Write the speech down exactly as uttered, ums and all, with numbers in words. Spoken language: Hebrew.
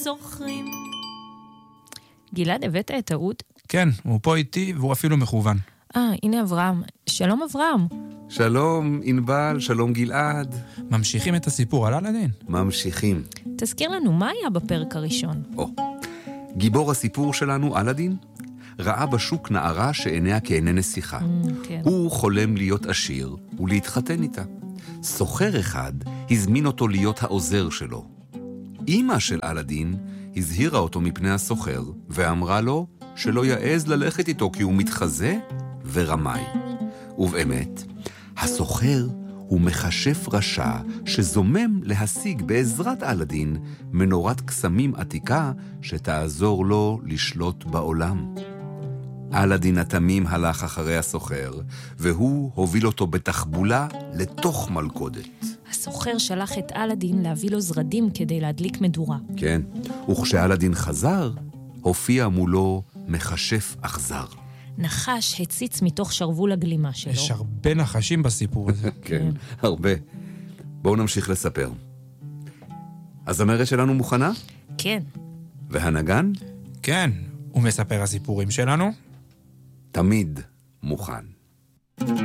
זוכרים. גלעד, הבאת את העוד? כן, הוא פה איתי והוא אפילו מכוון. אה, הנה אברהם. שלום אברהם. שלום ענבל, שלום גלעד. ממשיכים את הסיפור על אלאדין? ממשיכים. תזכיר לנו, מה היה בפרק הראשון? או, גיבור הסיפור שלנו, אלאדין, ראה בשוק נערה שעיניה כעיני נסיכה. Mm, כן. הוא חולם להיות עשיר ולהתחתן איתה. סוחר אחד הזמין אותו להיות העוזר שלו. אמא של אלאדין הזהירה אותו מפני הסוחר, ואמרה לו שלא יעז ללכת איתו כי הוא מתחזה ורמאי. ובאמת, הסוחר הוא מכשף רשע שזומם להשיג בעזרת אלאדין מנורת קסמים עתיקה שתעזור לו לשלוט בעולם. אלאדין התמים הלך אחרי הסוחר, והוא הוביל אותו בתחבולה לתוך מלכודת. הסוחר שלח את אלאדין להביא לו זרדים כדי להדליק מדורה. כן, וכשאלאדין חזר, הופיע מולו מכשף אכזר. נחש הציץ מתוך שרוול הגלימה שלו. יש הרבה נחשים בסיפור הזה. כן, הרבה. בואו נמשיך לספר. הזמרת שלנו מוכנה? כן. והנגן? כן, הוא מספר הסיפורים שלנו? תמיד מוכן.